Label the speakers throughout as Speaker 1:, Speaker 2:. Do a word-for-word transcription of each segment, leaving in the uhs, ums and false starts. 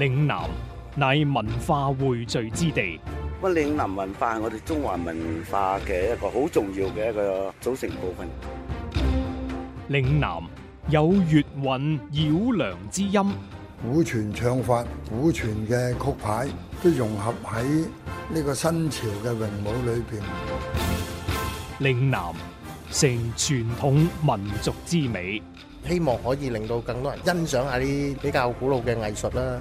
Speaker 1: 嶺南乃文化匯聚之地，
Speaker 2: 咁嶺南文化係我哋中華文化嘅一個好重要嘅一個組成部分。
Speaker 1: 嶺南有粵韻繞梁之音，
Speaker 3: 古傳唱法、古傳嘅曲牌都融合喺呢個新潮嘅詠舞裏邊。
Speaker 1: 嶺南成傳統民族之美，
Speaker 4: 希望可以令到更多人欣賞下啲比較古老嘅藝術啦。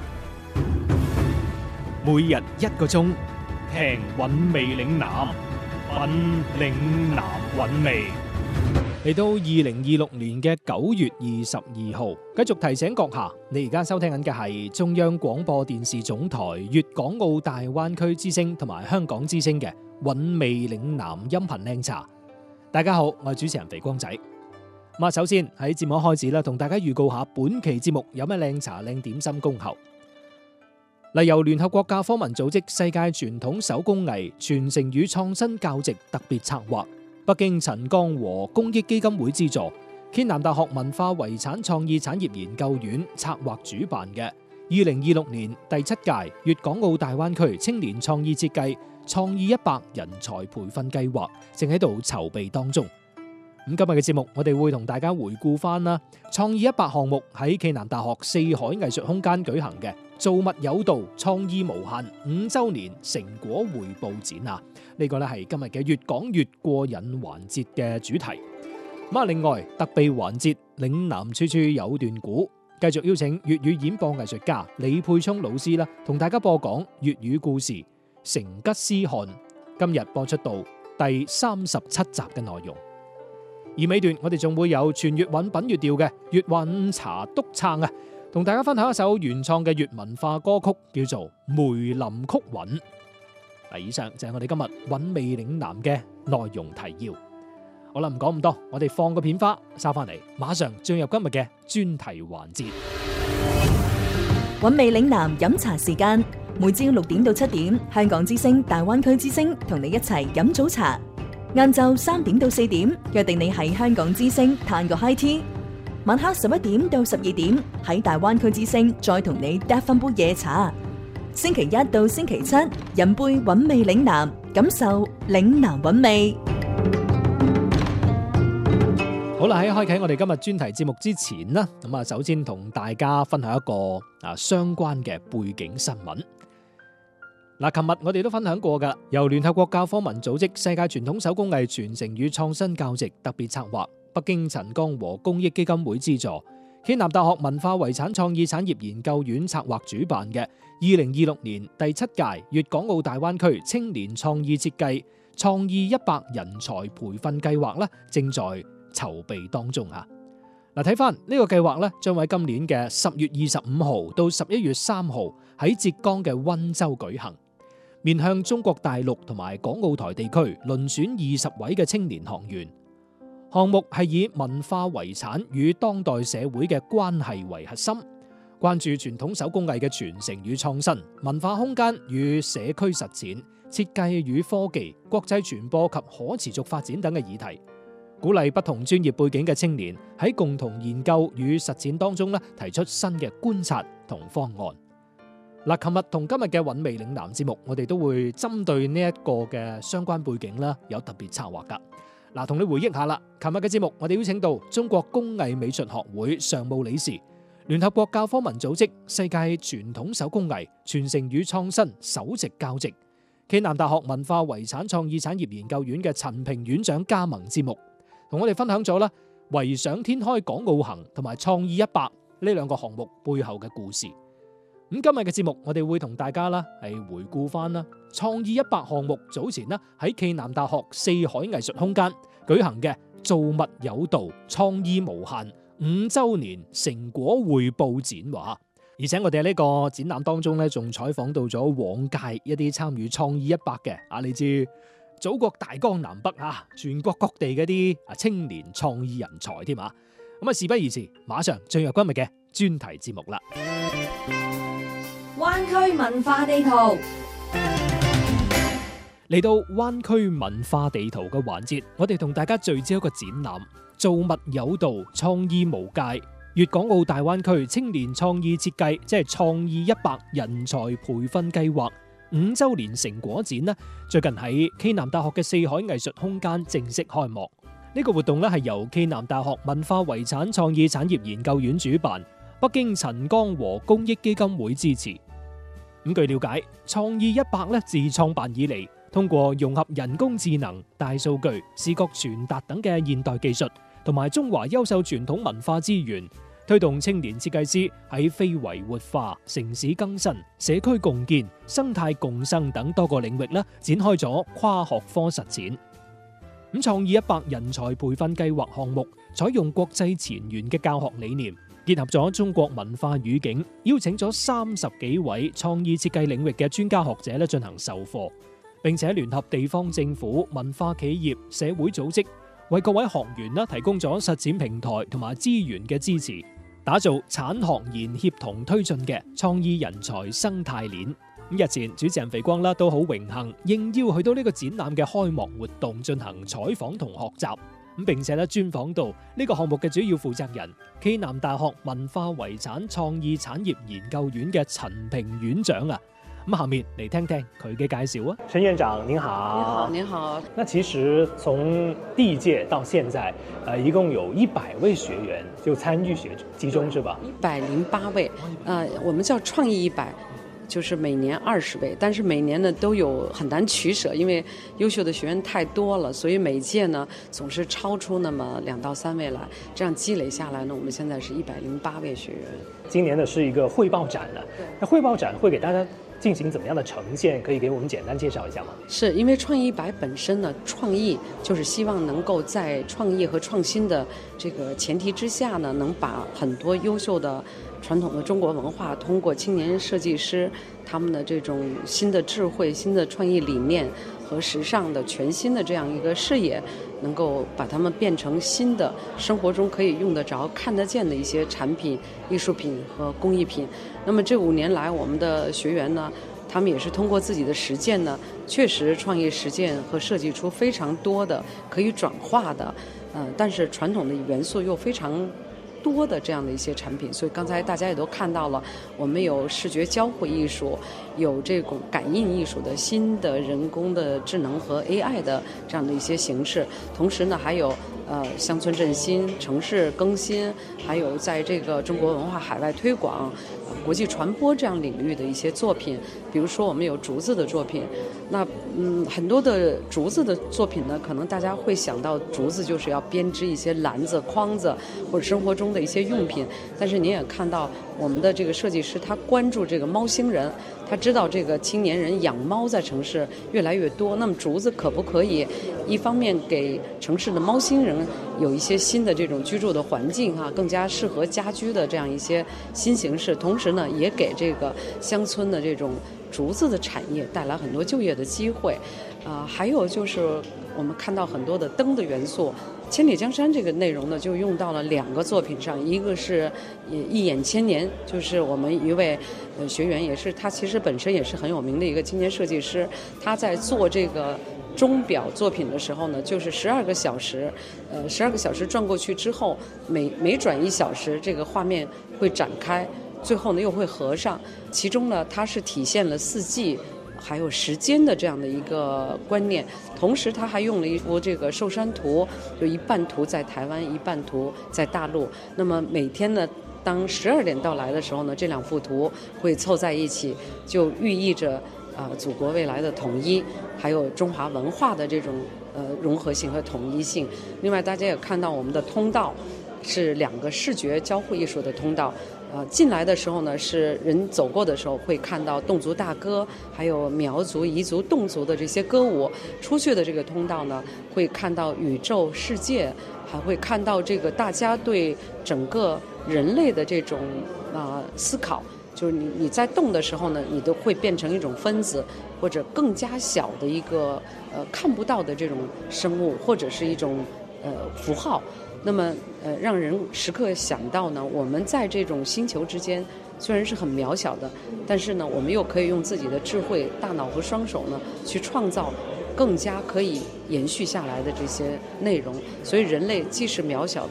Speaker 1: 每日一個鐘，聽韻味嶺南，品嶺南韻味。嚟到二零二六年嘅九月二十二號，繼續提醒閣下，你而家收聽緊嘅係中央廣播電視總台粵港澳大灣區之聲同埋香港之聲嘅韻味嶺南音頻靚茶。大家好，我係主持人肥光仔。咁啊，首先喺節目開始啦，同大家預告下本期節目有咩靚茶靚點心恭候。嗱，由聯合國教科文組織世界傳統手工藝傳承與創新教育特別策劃，北京陳江和公益基金會資助，暨南大學文化遺產創意產業研究院策劃主辦嘅二零二六年第七屆粵港澳大灣區青年創意設計創意一百人才培訓計劃正喺度籌備當中。咁今日嘅節目，我哋會同大家回顧翻啦，創意一百項目喺暨南大學四海藝術空間舉行嘅造物有道，創意無限五周年成果匯報展啊！呢個咧係今日嘅越講越過癮環節嘅主題。咁啊，另外特備環節嶺南處處有段古，繼續邀請粵語演播藝術家李沛聰老師啦，同大家播講粵語故事《成吉思汗》。今日播出到第三十七集嘅內容。而尾段我哋仲會有全粵韻品粵調嘅粵韻茶篤撐啊，同大家分享一首原創嘅粵文化歌曲，叫做《梅林曲韻》。嗱，以上就係我哋今日韻味嶺南嘅內容提要。好啦，唔講咁多，我哋放個片花，收翻嚟，馬上進入今日嘅專題環節。
Speaker 5: 韻味嶺南飲茶時間，每朝六點到七點，香港之聲、大灣區之聲同你一齊飲早茶。晏晝三點到四點，約定你喺香港之聲嘆個 high tea。晚黑十一點到十二點，喺大灣區之聲再同你嗒翻杯夜茶。星期一到星期七，飲杯韻味嶺南，感受嶺南韻味。
Speaker 1: 好啦，喺開啟我哋今日專題節目之前啦，咁啊，首先同大家分享一個啊相關嘅背景新聞。嗱，琴日我哋都分享過噶，由聯合國教科文組織世界傳統手工藝傳承與創新教育特別策劃，北京陳江和公益基金會資助，暨南大學文化遺產創意產業研究院策劃主辦嘅二零二六年第七屆粵港澳大灣區青年創意設計創意一百人才培訓計劃咧，正在籌備當中啊！嗱，睇翻呢個計劃咧，將喺今年嘅十月二十五號到十一月三號喺浙江嘅溫州舉行。面向中國大陸同埋港澳台地區遴選二十位嘅青年學員，項目係以文化遺產與當代社會嘅關係為核心，關注傳統手工藝嘅傳承與創新、文化空間與社區實踐、設計與科技、國際傳播及可持續發展等嘅議題，鼓勵不同專業背景嘅青年喺共同研究與實踐當中咧，提出新嘅觀察同方案。嗱，琴日同今日嘅韻味嶺南節目，我哋都會針對呢一個嘅相關背景啦，有特別策劃噶。嗱，同你回憶下啦，琴日嘅節目我哋邀請到中國工藝美術學會常務理事、聯合國教科文組織世界傳統手工藝傳承與創新首席教席、暨南大學文化遺產創意產業研究院嘅陳平院長加盟節目，同我哋分享咗啦唯想天開港澳行同埋創意一百呢兩個項目背後嘅故事。咁今日嘅節目，我哋會同大家啦係回顧翻啦創意一百項目早前啦喺暨南大學四海藝術空間舉行嘅造物有道，創意無限五周年成果匯報展話，而且我哋喺呢個展覽當中咧，仲採訪到咗往屆一啲參與創意一百嘅啊，你知祖國大江南北啊，全國各地嗰啲啊青年創意人才添啊，咁啊事不宜遲，馬上進入今日嘅專題節目啦。
Speaker 6: 灣區文化地圖，
Speaker 1: 嚟到灣區文化地圖嘅環節，我哋同大家聚焦一個展覽，造物有道，創意無界， 粵港澳大灣區青年創意設計即係創意一百人才培訓計劃五周年成果展呢，最近喺暨南大學嘅四海藝術空間正式開幕。呢個活動咧係由暨南大學文化遺產創意產業研究院主辦，北京陳江和公益基金會支持。咁據了解，創意一百咧自創辦以嚟，通過融合人工智能、大數據、視覺傳達等嘅現代技術，同埋中華優秀傳統文化資源，推動青年設計師喺非遺活化、城市更新、社區共建、生態共生等多個領域咧，展開咗跨學科實踐。咁創意一百人才培訓計劃項目採用國際前沿嘅教學理念，結合咗中國文化語境，邀請咗三十幾位創意設計領域嘅專家學者咧進行授課，並且聯合地方政府、文化企業、社會組織，為各位學員咧提供咗實踐平台同埋資源嘅支持，打造產學研協同推進嘅創意人才生態鏈。日前主持人肥光啦都好榮幸應邀去到呢個展覽嘅開幕活動進行採訪同學習，咁並且咧專訪到呢個項目嘅主要負責人暨南大學文化遺產創意產業研究院嘅陳平院長啊。咁下面嚟聽聽佢嘅介紹啊。
Speaker 6: 陳院長您好。
Speaker 7: 您好，您好。
Speaker 6: 那其實從第一屆到現在，呃，一共有一百位學員就參與學其中，是吧？
Speaker 7: 一百零八位，呃，我們叫創意一百。就是每年二十位，但是每年呢都有很難取捨，因為優秀的學員太多了，所以每屆呢總是超出那麼兩到三位來，這樣積累下來呢，我們現在是一百零八位學員。
Speaker 6: 今年呢是一個匯報展了，那匯報展會給大家進行怎麼樣的呈現？可以給我們簡單介紹一下嗎？
Speaker 7: 是因為創意一百本身呢，創意就是希望能夠在創意和創新的這個前提之下呢，能把很多優秀的傳統的中國文化，通過青年設計師他們的這種新的智慧、新的創意理念和時尚的全新的這樣一個視野，能夠把它們變成新的生活中可以用得着、看得見的一些產品、藝術品和工藝品。那麼這五年來，我們的學員呢，他們也是通過自己的實踐呢，確實創意實踐和設計出非常多的可以轉化的，呃，但是傳統的元素又非常多的這樣的一些產品。所以剛才大家也都看到了，我們有視覺交互藝術，有這種感應藝術的新的人工的智能和 A I 的這樣的一些形式，同時呢還有呃鄉村振興、城市更新，還有在這個中國文化海外推廣、國際傳播這樣領域的一些作品。比如說我們有竹子的作品，那嗯很多的竹子的作品呢，可能大家會想到竹子就是要編織一些籃子、筐子或者生活中的一些用品，但是您也看到我們的這個設計師他關注這個貓星人，他知道這個青年人養貓在城市越來越多，那麼竹子可不可以一方面給城市的貓星人有一些新的這種居住的環境哈、啊，更加適合家居的這樣一些新形式，同時呢也給這個鄉村的這種竹子的產業帶來很多就業的機會，啊、呃，還有就是我們看到很多的燈的元素，千里江山這個內容呢就用到了兩個作品上，一個是一眼千年，就是我們一位呃學員，也是他其實本身也是很有名的一個青年設計師，他在做這個鐘錶作品的時候呢，就是十二個小時，呃十二個小時轉過去之後，每每轉一小時，這個畫面會展開，最後呢又會合上，其中呢它是體現了四季還有時間的這樣的一個觀念，同時他還用了一幅這個壽山圖，就一半圖在台灣，一半圖在大陸。那麼每天呢，當十二點到來的時候呢，這兩幅圖會湊在一起，就寓意着啊、呃、祖國未來的統一，還有中華文化的這種呃融合性和統一性。另外，大家也看到我們的通道是兩個視覺交互藝術的通道。呃，進來的時候呢，是人走過的時候會看到侗族大歌，還有苗族、彝族、侗族的這些歌舞。出去的這個通道呢，會看到宇宙世界，還會看到這個大家對整個人類的這種啊、呃、思考。就是你你在動的時候呢，你都會變成一種分子，或者更加小的一個呃看不到的這種生物，或者是一種呃符號。那麼，呃，讓人時刻想到呢，我們在這種星球之間雖然是很渺小的，但是呢，我們又可以用自己的智慧、大腦和雙手呢，去創造更加可以延續下來的這些內容。所以，人類既是渺小的，同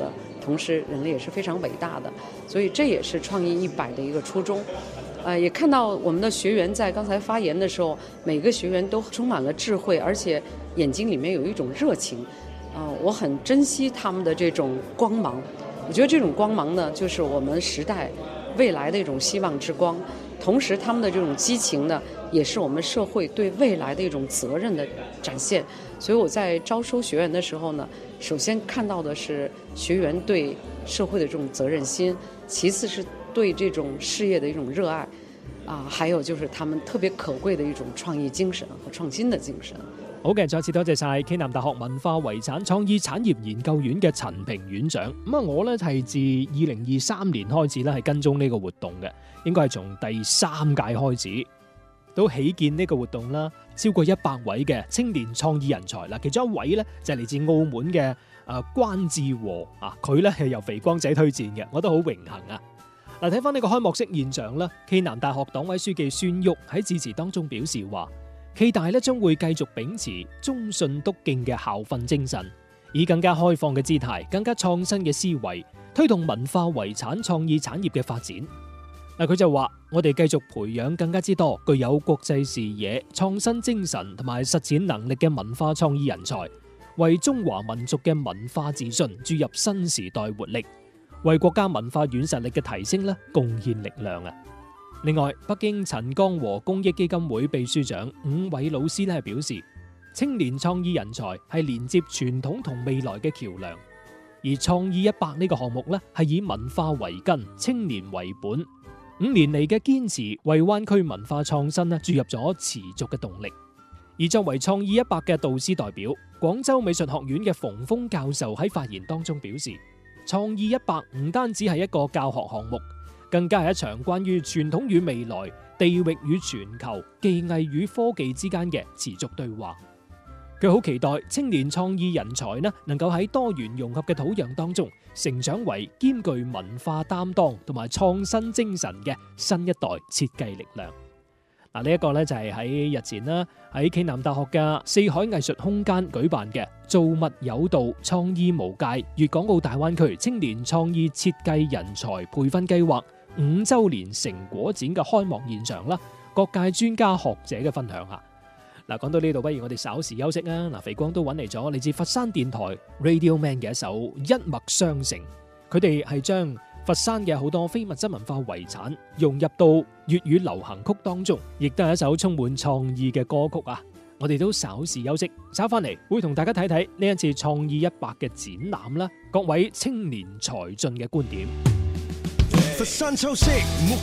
Speaker 7: 同时人类也是非常伟大的，所以这也是创意一百的一个初衷。呃，也看到我们的学员在刚才发言的时候，每个学员都充满了智慧，而且眼睛里面有一种热情。呃，我很珍惜他们的这种光芒。我觉得这种光芒呢，就是我们时代未来的一种希望之光。同时，他们的这种激情呢，也是我们社会对未来的一种责任的展现。所以我在招收学员的时候呢，首先看到的是学员对社会的这种责任心，其次是对这種事業的一種熱愛，啊，還有就是他們特別可貴的一種創意精神和創新的精神。
Speaker 1: 好嘅，再次多謝晒暨南大學文化遺產創意產業研究院嘅陳平院長。咁啊，我咧係自二零二三年開始咧係跟蹤呢個活動嘅，應該係從第三屆開始都起見呢個活動啦，超過一百位嘅青年創意人才嗱，其中一位咧就係嚟自澳門嘅誒關志和啊，佢咧係由肥光仔推薦嘅，我都好榮幸啊！嗱，睇翻呢個開幕式現場啦，暨南大學黨委書記孫旭喺致辭當中表示話，暨大咧將會繼續秉持忠信篤敬嘅校訓精神，以更加開放嘅姿態、更加創新嘅思維，推動文化遺產創意產業嘅發展。嗱，佢就話：我哋繼續培養更加之多具有國際視野、創新精神同埋實踐能力嘅文化創意人才，為中華民族嘅文化自信注入新時代活力，為國家文化軟實力嘅提升咧貢獻力量啊！另外，北京陳江和公益基金會秘書長伍偉老師咧係表示，青年創意人才係連接傳統同未來嘅橋梁，而創意一百呢個項目咧係以文化為根、青年為本。五年嚟嘅堅持，為灣區文化創新咧注入咗持續嘅動力。而作為創意一百嘅導師代表，廣州美術學院嘅馮峰教授喺發言當中表示，創意一百唔單止係一個教學項目，更加係一場關於傳統與未來、地域與全球、技藝與科技之間嘅持續對話。佢好期待青年創意人才呢能夠喺多元融合嘅土壤當中成長為兼具文化擔當同埋創新精神嘅新一代設計力量。嗱，呢一個咧就係喺日前啦，喺暨南大學嘅四海藝術空間舉辦嘅造物有道創意無界粵港澳大灣區青年創意設計人才培訓計劃五週年成果展嘅開幕現場啦，各界專家學者嘅分享下。嗱，講到呢度，不如我哋稍時休息啊！嗱，肥光都揾嚟咗嚟自佛山電台 Radio Man 嘅一首《一脈相承》，佢哋係將佛山嘅好多非物質文化遺產融入到粵語流行曲當中，亦都係一首充滿創意嘅歌曲啊！我哋都稍時休息，稍翻嚟會同大家睇睇呢一次創意一百嘅展覽啦，各位青年才俊嘅觀點。
Speaker 8: 佛山秋色